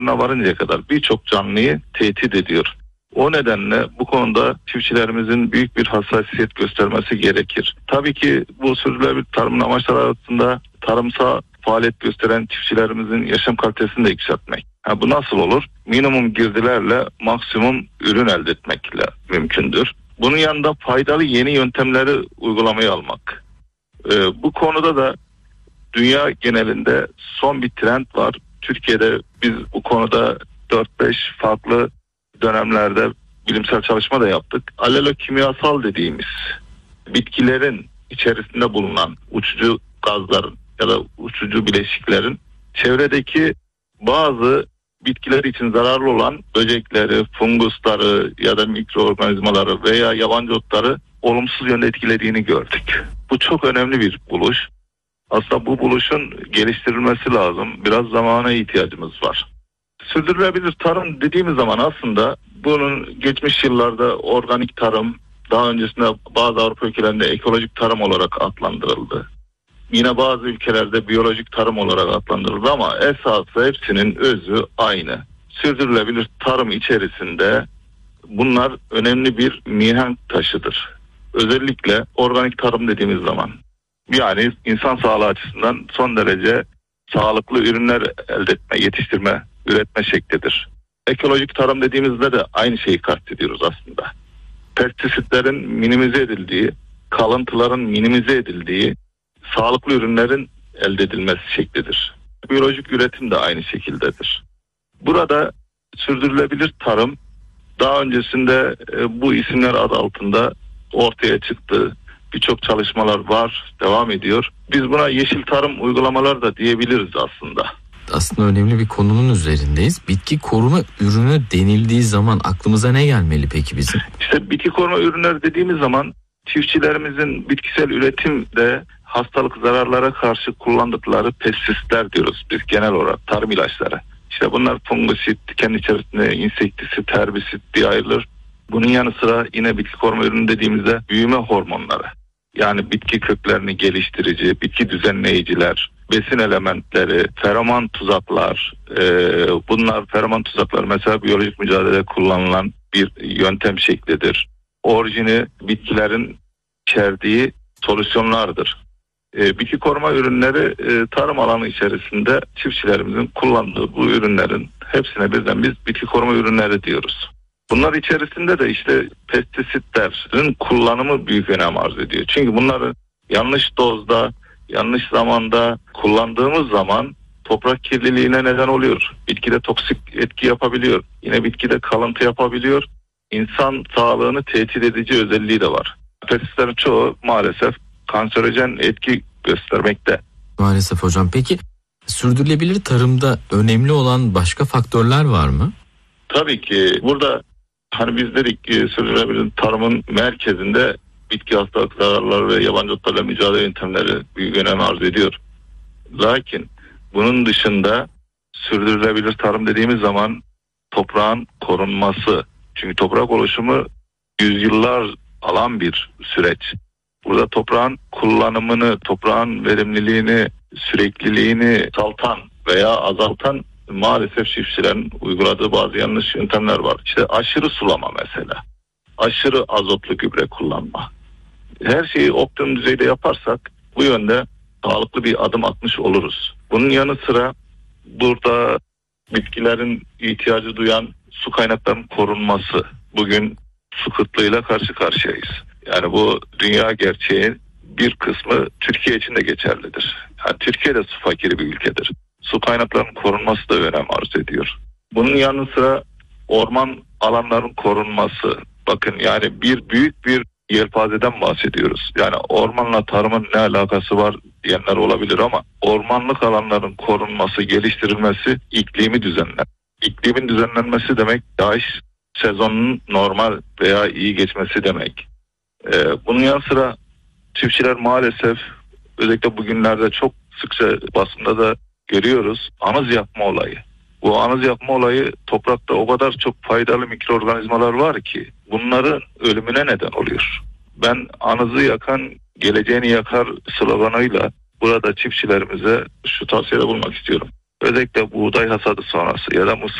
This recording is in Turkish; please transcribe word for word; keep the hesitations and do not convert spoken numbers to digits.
varıncaya kadar birçok canlıyı tehdit ediyor. O nedenle bu konuda çiftçilerimizin büyük bir hassasiyet göstermesi gerekir. Tabii ki bu sürdürülebilir tarımın amaçları arasında tarımsal faaliyet gösteren çiftçilerimizin yaşam kalitesini de yükseltmek. Ha, bu nasıl olur? Minimum girdilerle maksimum ürün elde etmekle mümkündür. Bunun yanında faydalı yeni yöntemleri uygulamaya almak. Ee, bu konuda da dünya genelinde son bir trend var. Türkiye'de biz bu konuda dört beş farklı dönemlerde bilimsel çalışma da yaptık. Alelokimyasal dediğimiz bitkilerin içerisinde bulunan uçucu gazların ya da uçucu bileşiklerin çevredeki bazı bitkiler için zararlı olan böcekleri, fungusları ya da mikroorganizmaları veya yabancı otları olumsuz yönde etkilediğini gördük. Bu çok önemli bir buluş. Aslında bu buluşun geliştirilmesi lazım. Biraz zamana ihtiyacımız var. Sürdürülebilir tarım dediğimiz zaman aslında bunun geçmiş yıllarda organik tarım, daha öncesinde bazı Avrupa ülkelerinde ekolojik tarım olarak adlandırıldı. Yine bazı ülkelerde biyolojik tarım olarak adlandırıldı ama esası hepsinin özü aynı. Sürdürülebilir tarım içerisinde bunlar önemli bir mihenk taşıdır. Özellikle organik tarım dediğimiz zaman. Yani insan sağlığı açısından son derece sağlıklı ürünler elde etme, yetiştirme, üretme şeklidir. Ekolojik tarım dediğimizde de aynı şeyi kastediyoruz aslında. Pestisitlerin minimize edildiği, kalıntıların minimize edildiği, sağlıklı ürünlerin elde edilmesi şeklidir. Biyolojik üretim de aynı şekildedir. Burada sürdürülebilir tarım daha öncesinde e, bu isimler adı altında ortaya çıktı. Birçok çalışmalar var, devam ediyor. Biz buna yeşil tarım uygulamaları da diyebiliriz aslında. Aslında önemli bir konunun üzerindeyiz. Bitki koruma ürünü denildiği zaman aklımıza ne gelmeli peki bizim? İşte bitki koruma ürünleri dediğimiz zaman çiftçilerimizin bitkisel üretimde hastalık zararlara karşı kullandıkları pestisitler diyoruz biz genel olarak, tarım ilaçları. İşte bunlar fungisit, kendi içerisinde insektisit, herbisit diye ayrılır. Bunun yanı sıra yine bitki koruma ürünü dediğimizde büyüme hormonları. Yani bitki köklerini geliştirici, bitki düzenleyiciler, besin elementleri, feromon tuzaklar. E, bunlar feromon tuzaklar mesela biyolojik mücadelede kullanılan bir yöntem şeklidir. Orijini bitkilerin içerdiği solüsyonlardır. E, bitki koruma ürünleri e, tarım alanı içerisinde çiftçilerimizin kullandığı bu ürünlerin hepsine birden biz bitki koruma ürünleri diyoruz. Bunlar içerisinde de işte pestisitlerin kullanımı büyük önem arz ediyor. Çünkü bunları yanlış dozda, yanlış zamanda kullandığımız zaman toprak kirliliğine neden oluyor. Bitkide toksik etki yapabiliyor. Yine bitkide kalıntı yapabiliyor. İnsan sağlığını tehdit edici özelliği de var. Pestisitlerin çoğu maalesef kanserojen etki göstermekte. Maalesef hocam. Peki sürdürülebilir tarımda önemli olan başka faktörler var mı? Tabii ki burada hani biz dedik ki sürdürülebilir tarımın merkezinde bitki hastalık zararları ve yabancı otlarla mücadele yöntemleri büyük önem arz ediyor. Lakin bunun dışında sürdürülebilir tarım dediğimiz zaman toprağın korunması. Çünkü toprak oluşumu yüzyıllar alan bir süreç. Burada toprağın kullanımını, toprağın verimliliğini, sürekliliğini azaltan veya azaltan maalesef çiftçilerin uyguladığı bazı yanlış yöntemler var. İşte aşırı sulama mesela. Aşırı azotlu gübre kullanma. Her şeyi optimum düzeyde yaparsak bu yönde sağlıklı bir adım atmış oluruz. Bunun yanı sıra burada bitkilerin ihtiyacı duyan su kaynaklarının korunması. Bugün su kıtlığıyla karşı karşıyayız. Yani bu dünya gerçeği bir kısmı Türkiye için de geçerlidir. Yani Türkiye de su fakiri bir ülkedir. Su kaynaklarının korunması da önem arz ediyor. Bunun yanı sıra orman alanların korunması. Bakın yani bir büyük bir yelpazeden bahsediyoruz. Yani ormanla tarımın ne alakası var diyenler olabilir ama ormanlık alanların korunması, geliştirilmesi iklimi düzenler. İklimin düzenlenmesi demek yağış sezonunun normal veya iyi geçmesi demek. Ee, bunun yanı sıra çiftçiler maalesef özellikle bugünlerde çok sıkça basında da görüyoruz anız yapma olayı. Bu anız yapma olayı toprakta o kadar çok faydalı mikroorganizmalar var ki bunların ölümüne neden oluyor. Ben anızı yakan geleceğini yakar sloganıyla burada çiftçilerimize şu tavsiyede bulunmak istiyorum. özellikle buğday hasadı sonrası ya da mısır